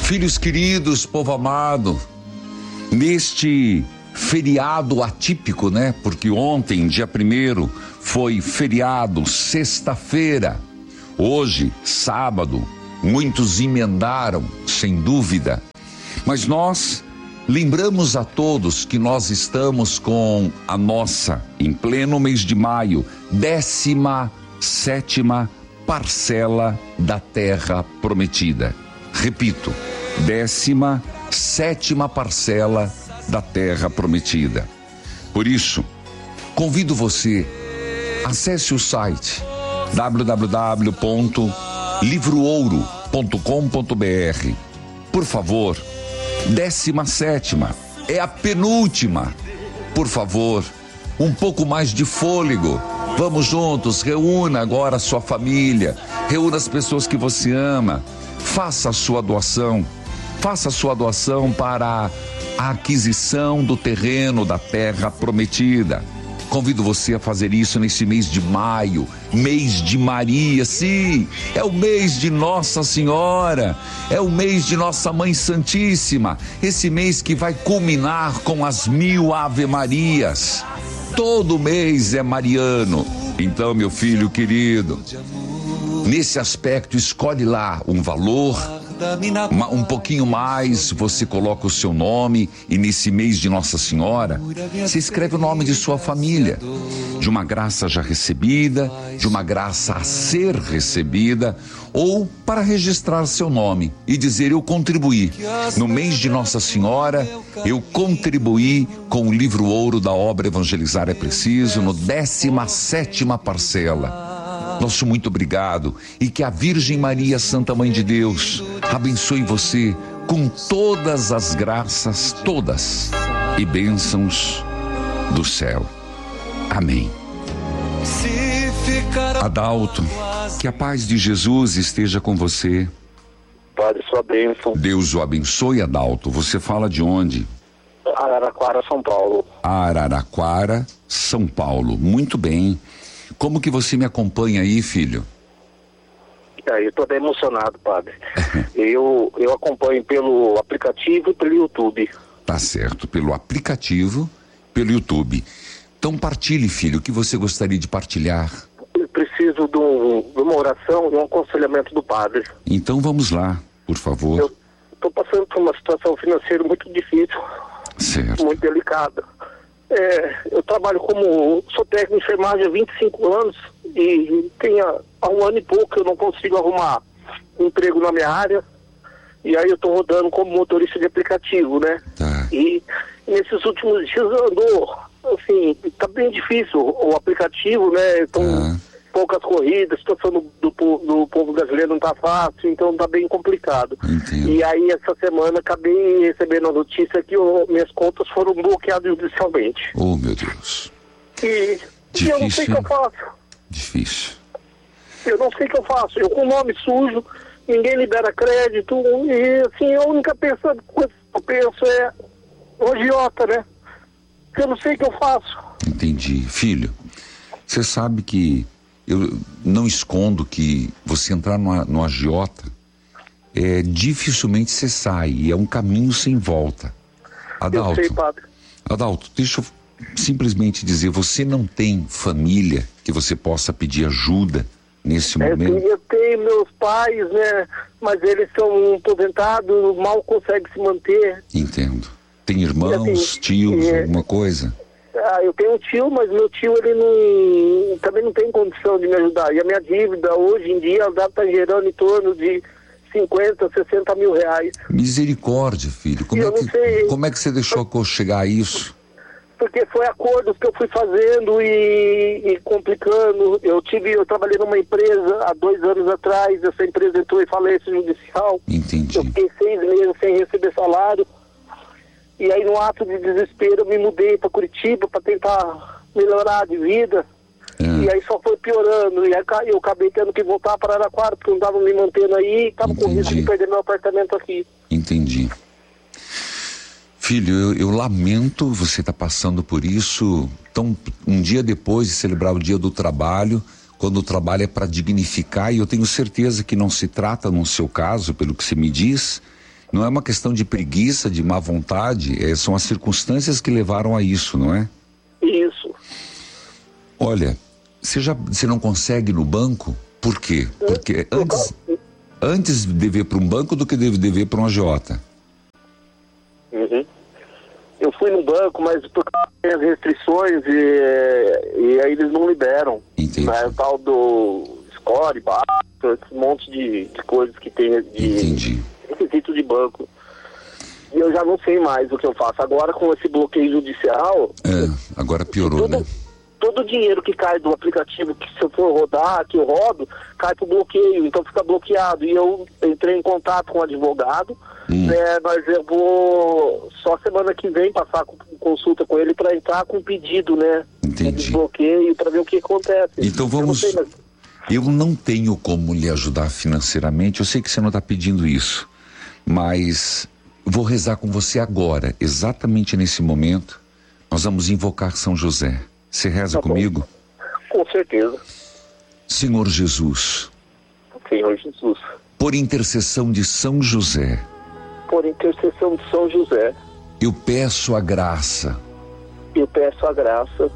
Filhos queridos, povo amado, neste feriado atípico, né? Porque ontem, dia 1º, foi feriado, sexta-feira. Hoje, sábado, muitos emendaram, sem dúvida. Mas nós lembramos a todos que nós estamos com a nossa, em pleno mês de maio, 17ª parcela da Terra Prometida. Repito, 17ª parcela da Terra Prometida. Por isso, convido você, acesse o site www.livroouro.com.br. Por favor, 17ª, é a penúltima. Por favor, um pouco mais de fôlego. Vamos juntos, reúna agora a sua família, reúna as pessoas que você ama, faça a sua doação para a aquisição do terreno da Terra Prometida. Convido você a fazer isso nesse mês de maio, mês de Maria. Sim, é o mês de Nossa Senhora, é o mês de Nossa Mãe Santíssima, esse mês que vai culminar com as 1000 Ave Marias. Todo mês é mariano. Então, meu filho querido, nesse aspecto, escolhe lá um valor, um pouquinho mais, você coloca o seu nome, e nesse mês de Nossa Senhora, você escreve o nome de sua família, de uma graça já recebida, de uma graça a ser recebida, ou para registrar seu nome e dizer: eu contribuí. No mês de Nossa Senhora, eu contribuí com o livro ouro da obra Evangelizar é Preciso, no 17ª parcela. Nosso muito obrigado, e que a Virgem Maria, Santa Mãe de Deus, abençoe você com todas as graças, todas, e bênçãos do céu. Amém. Adalto, que a paz de Jesus esteja com você. Padre, sua bênção. Deus o abençoe, Adalto. Você fala de onde? Araraquara, São Paulo. Araraquara, São Paulo. Muito bem. Como que você me acompanha aí, filho? Eu estou bem emocionado, padre. eu acompanho pelo aplicativo e pelo YouTube. Tá certo, pelo aplicativo, pelo YouTube. Então partilhe, filho, o que você gostaria de partilhar? Eu preciso de uma oração e um aconselhamento do padre. Então vamos lá, por favor. Eu estou passando por uma situação financeira muito difícil. Certo. Muito delicada. Eu trabalho sou técnico de enfermagem há 25 anos e há um ano e pouco que eu não consigo arrumar um emprego na minha área, e aí eu estou rodando como motorista de aplicativo, né? Tá. E nesses últimos dias andou, assim, tá bem difícil o aplicativo, né? Então, poucas corridas, a situação do povo brasileiro não tá fácil, então tá bem complicado. Entendo. E aí essa semana acabei recebendo a notícia que minhas contas foram bloqueadas judicialmente. Oh, meu Deus. E eu não sei o que eu faço. Difícil. Eu não sei o que eu faço. Eu com nome sujo, ninguém libera crédito, e assim, a única coisa que eu penso é o agiota, né? Eu não sei o que eu faço. Entendi. Filho, você sabe que eu não escondo que você entrar no agiota, dificilmente você sai, é um caminho sem volta. Adalto, eu sei, padre. Adalto, deixa eu simplesmente dizer, você não tem família que você possa pedir ajuda nesse momento? Eu tenho meus pais, né, mas eles são aposentados, mal conseguem se manter. Entendo. Tem irmãos, assim, tios, alguma coisa? Eu tenho um tio, mas meu tio ele também não tem condição de me ajudar. E a minha dívida hoje em dia está gerando em torno de 50, 60 mil reais. Misericórdia, filho. Como é que você deixou chegar a isso? Porque foi acordos que eu fui fazendo e complicando. Eu trabalhei numa empresa há 2 anos atrás, essa empresa entrou em falência judicial. Entendi. Eu fiquei 6 meses sem receber salário. E aí, no ato de desespero, eu me mudei para Curitiba para tentar melhorar de vida. E aí só foi piorando. E aí eu acabei tendo que voltar para Araraquara, porque não estava me mantendo aí, e estava com risco de perder meu apartamento aqui. Entendi. Filho, eu lamento você estar passando por isso. Então, um dia depois de celebrar o Dia do Trabalho, quando o trabalho é para dignificar, e eu tenho certeza que não se trata, no seu caso, pelo que você me diz, Não é uma questão de preguiça, de má vontade, são as circunstâncias que levaram a isso, não é? Isso. Olha, você não consegue no banco, por quê? Porque antes de dever para um banco do que dever para um agiota. Uhum. Eu fui no banco, mas por causa das restrições e aí eles não liberam. Entendi. O tal do score, esse monte de coisas que tem Entendi. Requisito de banco. E eu já não sei mais o que eu faço. Agora com esse bloqueio judicial... agora piorou, né? Todo o dinheiro que cai do aplicativo, que se eu for rodar, que eu rodo, cai pro bloqueio, então fica bloqueado. E eu entrei em contato com o advogado, né, mas eu vou só semana que vem passar consulta com ele para entrar com pedido, né? Entendi. De bloqueio, para ver o que acontece. Então vamos... Eu não tenho como lhe ajudar financeiramente, eu sei que você não está pedindo isso, mas vou rezar com você agora, exatamente nesse momento. Nós vamos invocar São José. Você reza comigo? Com certeza. Senhor Jesus. Senhor Jesus. Por intercessão de São José. Por intercessão de São José. Eu peço a graça. Eu peço a graça.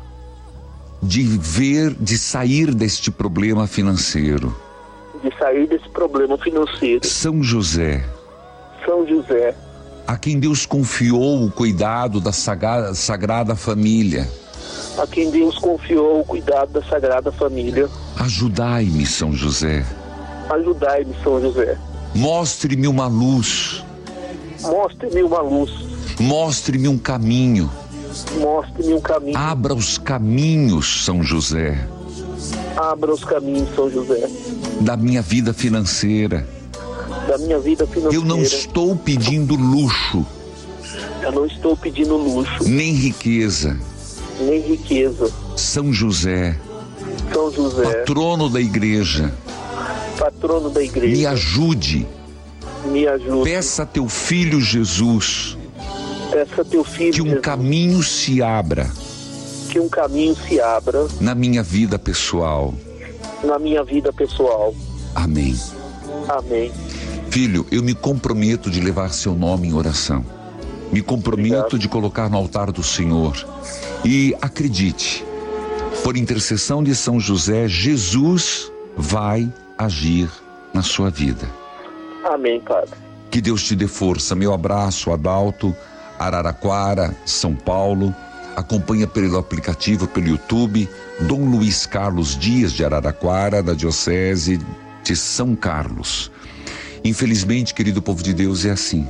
De sair deste problema financeiro. De sair desse problema financeiro. São José. São José. A quem Deus confiou o cuidado da Sagrada Família. A quem Deus confiou o cuidado da Sagrada Família. Ajudai-me, São José. Ajudai-me, São José. Mostre-me uma luz. Mostre-me uma luz. Mostre-me um caminho. Mostre-me um caminho. Abra os caminhos, São José. Abra os caminhos, São José. Da minha vida financeira. Da minha vida financeira. Eu não estou pedindo luxo. Eu não estou pedindo luxo. Nem riqueza. Nem riqueza. São José. São José. Patrono da igreja. Patrono da igreja. Me ajude. Me ajude. Peça a teu filho Jesus. Peça a teu filho que um Jesus. Caminho se abra. Que um caminho se abra. Na minha vida pessoal. Na minha vida pessoal. Amém. Amém. Filho, eu me comprometo de levar seu nome em oração. Me comprometo de colocar no altar do Senhor. E acredite, por intercessão de São José, Jesus vai agir na sua vida. Amém, Padre. Que Deus te dê força. Meu abraço, Adalto, Araraquara, São Paulo. Acompanha pelo aplicativo, pelo YouTube, Dom Luiz Carlos Dias de Araraquara, da Diocese de São Carlos. Infelizmente, querido povo de Deus, é assim.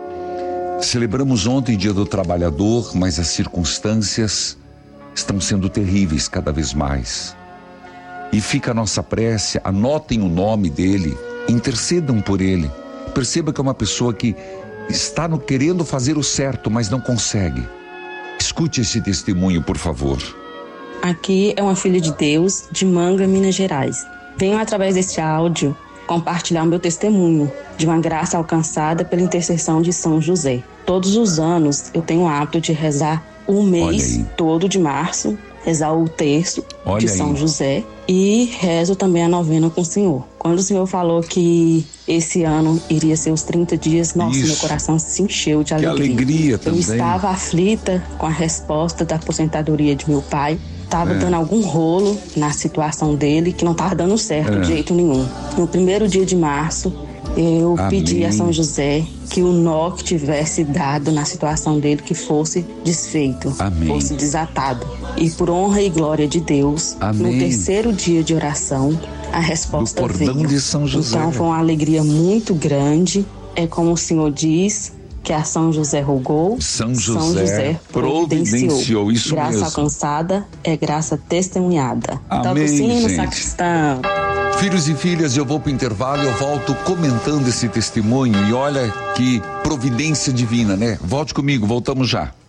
Celebramos ontem Dia do Trabalhador, mas as circunstâncias estão sendo terríveis cada vez mais. E fica a nossa prece, anotem o nome dele, intercedam por ele. Perceba que é uma pessoa que está querendo fazer o certo, mas não consegue. Escute esse testemunho, por favor. Aqui é uma filha de Deus, de Manga, Minas Gerais. Venho através deste áudio compartilhar o meu testemunho de uma graça alcançada pela intercessão de São José. Todos os anos eu tenho o hábito de rezar o mês todo de março, rezar o terço de São José e rezo também a novena com o Senhor. Quando o Senhor falou que esse ano iria ser os 30 dias, nossa, meu coração se encheu de alegria. Que alegria também. Eu estava aflita com a resposta da aposentadoria de meu pai. Estava dando algum rolo na situação dele que não estava dando certo de jeito nenhum. No primeiro dia de março, eu pedi a São José que o nó que tivesse dado na situação dele que fosse desfeito, fosse desatado. E por honra e glória de Deus, no terceiro dia de oração, a resposta do cordão veio. De São José. Então foi uma alegria muito grande. É como o Senhor diz, que a São José rogou, São José providenciou. Isso graça mesmo. Graça alcançada é graça testemunhada. Amém, o sino, gente. sacristão. Filhos e filhas, eu vou pro intervalo e eu volto comentando esse testemunho. E olha que providência divina, né? Volte comigo, voltamos já.